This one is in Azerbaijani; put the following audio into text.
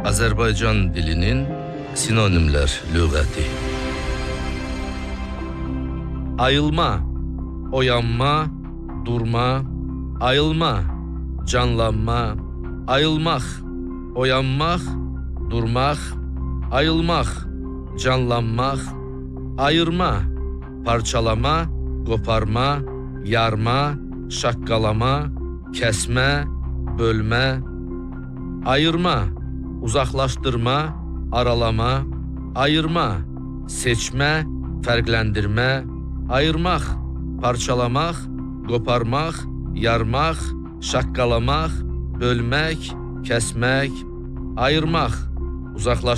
Azərbaycan dilinin sinonimlər lüğəti. Ayılma, oyanma, durma, ayılma, canlanma, ayılmaq, oyanmaq, durmaq, ayılmaq, canlanmaq, ayırma, parçalama, qoparma, yarma, şaqqalama, kəsmə, bölmə, ayırma, uzaqlaşdırma, aralama, ayırma, seçmə, fərqləndirmə, ayırmaq, parçalamaq, qoparmaq, yarmaq, şaqqalamaq, bölmək, kəsmək, ayırmaq, uzaqlaşdırmaq,